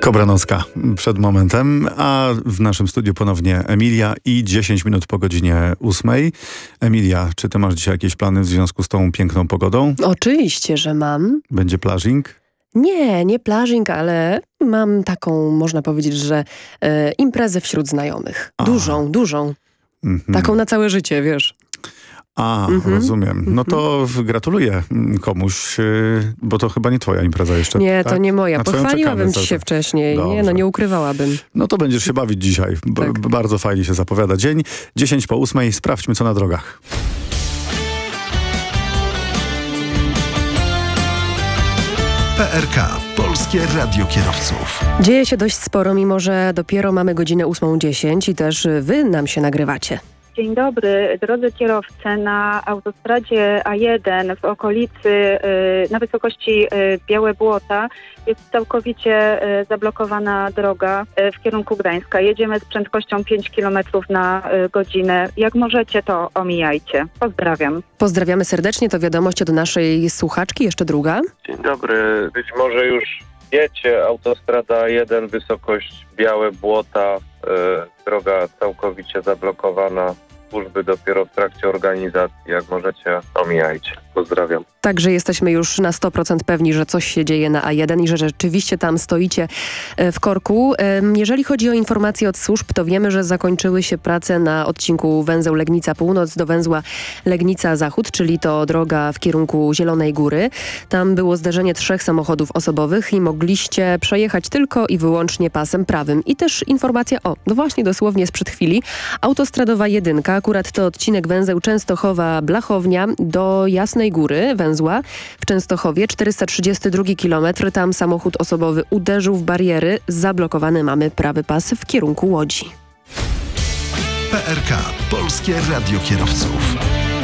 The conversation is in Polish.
Kobranowska przed momentem, a w naszym studiu ponownie Emilia i 10 minut po godzinie 8. Emilia, czy ty masz dzisiaj jakieś plany w związku z tą piękną pogodą? Oczywiście, że mam. Będzie plażing? Nie plażing, ale mam taką, można powiedzieć, że imprezę wśród znajomych. Dużą. Taką na całe życie, wiesz. Rozumiem. No to gratuluję komuś, bo to chyba nie twoja impreza jeszcze. Nie, tak? to nie moja. Pochwaliłabym ci się wcześniej. Dobrze. Nie ukrywałabym. No to będziesz się bawić dzisiaj. Tak. Bardzo fajnie się zapowiada dzień. 10 po 8. Sprawdźmy, co na drogach. PRK. Polskie Radio Kierowców. Dzieje się dość sporo, mimo że dopiero mamy godzinę 8:10 i też wy nam się nagrywacie. Dzień dobry, drodzy kierowcy. Na autostradzie A1 w okolicy, na wysokości Białe Błota jest całkowicie zablokowana droga w kierunku Gdańska. Jedziemy z prędkością 5 km na godzinę. Jak możecie, to omijajcie. Pozdrawiam. Pozdrawiamy serdecznie, to wiadomość od naszej słuchaczki, jeszcze druga. Dzień dobry, być może już wiecie, autostrada A1, wysokość Białe Błota, droga całkowicie zablokowana, służby dopiero w trakcie organizacji, jak możecie, omijajcie. Pozdrawiam. Także jesteśmy już na 100% pewni, że coś się dzieje na A1 i że rzeczywiście tam stoicie w korku. Jeżeli chodzi o informacje od służb, to wiemy, że zakończyły się prace na odcinku węzeł Legnica Północ do węzła Legnica Zachód, czyli to droga w kierunku Zielonej Góry. Tam było zderzenie 3 samochodów osobowych i mogliście przejechać tylko i wyłącznie pasem prawym. I też informacja, no właśnie dosłownie sprzed chwili, autostradowa 1, akurat to odcinek węzeł Częstochowa-Blachownia do Jasnej Góry, węzła w Częstochowie, 432 km. Tam samochód osobowy uderzył w bariery. Zablokowany mamy prawy pas w kierunku Łodzi. PRK. Polskie Radio Kierowców.